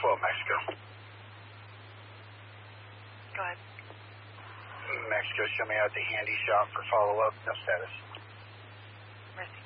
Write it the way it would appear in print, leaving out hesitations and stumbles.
12 Mexico. Go ahead. Mexico, show me out the handy shop for follow-up. No status. Mercy.